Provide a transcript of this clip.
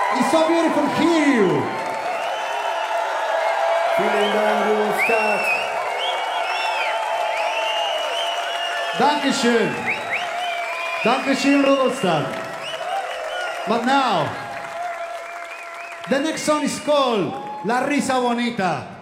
It's so beautiful to hear you. Vielen Dank, Rudolstadt. Dankeschön. Dankeschön, Rudolstadt. But now, the next song is called La Risa Bonita.